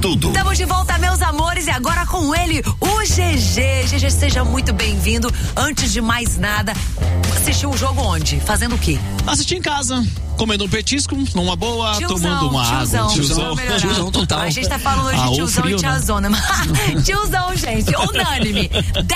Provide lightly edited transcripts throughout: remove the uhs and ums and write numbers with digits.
tudo. Estamos de volta, meus amores, e agora com ele, o GG. GG, seja muito bem-vindo. Antes de mais nada, assistiu o jogo onde? Fazendo o quê? Assisti em casa, comendo um petisco, numa boa, tiozão, tomando uma água. Tiozão total. A gente tá falando hoje de tiozão frio, e tiazona. Tiozão, gente, unânime.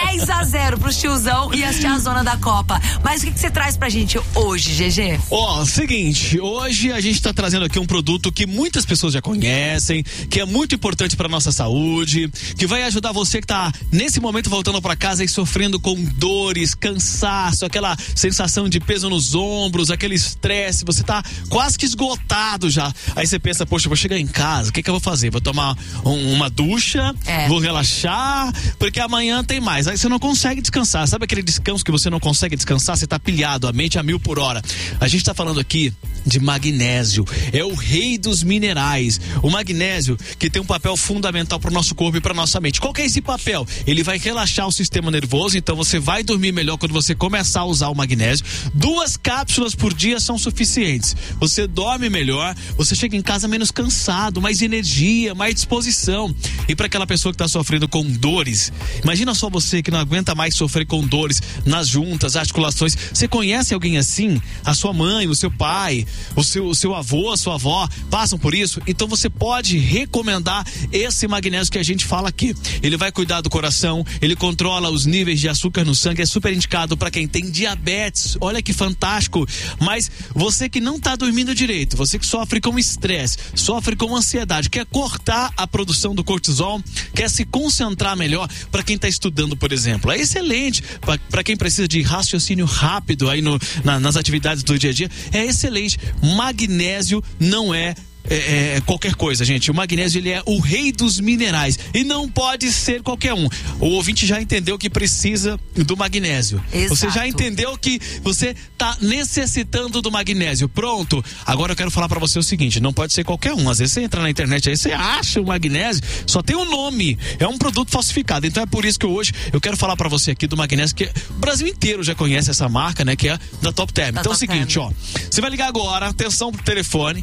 10-0 pros tiozão e as tiazona da Copa. Mas o que você traz pra gente hoje, GG? Seguinte, hoje a gente tá trazendo aqui um produto que muitas pessoas já conhecem, que é muito importante pra nossa saúde, que vai ajudar você que tá nesse momento voltando pra casa e sofrendo com dores, cansaço, aquela sensação de peso nos ombros, aquele estresse, você tá quase que esgotado já. Aí você pensa, poxa, vou chegar em casa, o que eu vou fazer? Vou tomar uma ducha, vou relaxar, porque amanhã tem mais. Aí você não consegue descansar. Sabe aquele descanso que você não consegue descansar? Você tá pilhado, a mente a 1000 por hora. A gente tá falando aqui de magnésio. É o rei dos minerais. O magnésio que tem um papel fundamental pro nosso corpo e pra nossa mente. Qual que é esse papel? Ele vai relaxar o sistema nervoso, então você vai dormir melhor quando você começar a usar o magnésio. 2 cápsulas por dia são suficientes. Você dorme melhor, você chega em casa menos cansado, mais energia, mais disposição. E para aquela pessoa que tá sofrendo com dores, imagina só você que não aguenta mais sofrer com dores nas juntas, articulações. Você conhece alguém assim? A sua mãe, o seu pai, o seu avô, a sua avó passam por isso? Então você pode recomendar esse magnésio que a gente fala aqui. Ele vai cuidar do coração, ele controla os níveis de açúcar no sangue, é super indicado para quem tem diabetes. Olha que fantástico. Mas você que não tá dormindo direito, você que sofre com estresse, sofre com ansiedade, quer cortar a produção do cortisol, quer se concentrar melhor, para quem tá estudando, por exemplo, é excelente. Para quem precisa de raciocínio rápido aí nas atividades do dia a dia, é excelente. Magnésio não é qualquer coisa, gente. O magnésio, ele é o rei dos minerais e não pode ser qualquer um. O ouvinte já entendeu que precisa do magnésio. Exato. Você já entendeu que você tá necessitando do magnésio. Pronto. Agora eu quero falar pra você o seguinte, não pode ser qualquer um. Às vezes você entra na internet aí, você acha o magnésio, só tem um nome. É um produto falsificado. Então é por isso que hoje eu quero falar pra você aqui do magnésio, que o Brasil inteiro já conhece essa marca, né? Que é da Top Term. Então é o seguinte, você vai ligar agora, atenção pro telefone,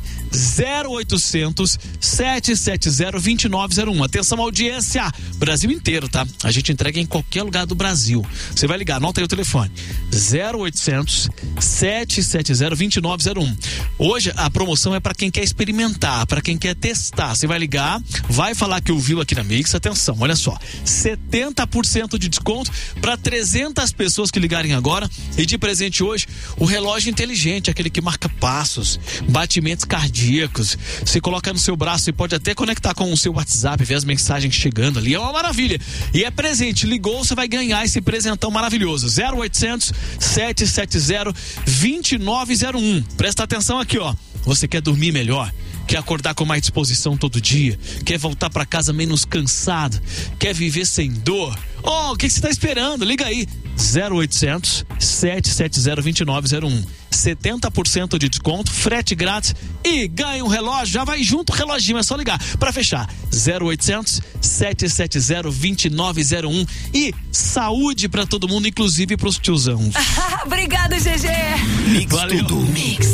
0800 770 2901. Atenção, audiência, Brasil inteiro, tá? A gente entrega em qualquer lugar do Brasil. Você vai ligar, anota aí o telefone, 0800 770 2901. Hoje a promoção é para quem quer experimentar, para quem quer testar. Você vai ligar, vai falar que ouviu aqui na Mix. Atenção, olha só, 70% de desconto para 300 pessoas que ligarem agora. E de presente hoje, o relógio inteligente, aquele que marca passos, batimentos cardíacos. Você coloca no seu braço e pode até conectar com o seu WhatsApp, ver as mensagens chegando ali, é uma maravilha. E é presente, ligou, você vai ganhar esse presentão maravilhoso. 0800 770 2901. Presta atenção aqui, você quer dormir melhor? Quer acordar com mais disposição todo dia? Quer voltar para casa menos cansado? Quer viver sem dor? O que você está esperando? Liga aí, 0800 770 2901. 70% de desconto, frete grátis e ganha um relógio. Já vai junto o reloginho, é só ligar para fechar. 0800 770 2901. E saúde para todo mundo, inclusive pros tiozãos. Obrigado, GG. Mix Valeu. tudo. Mix.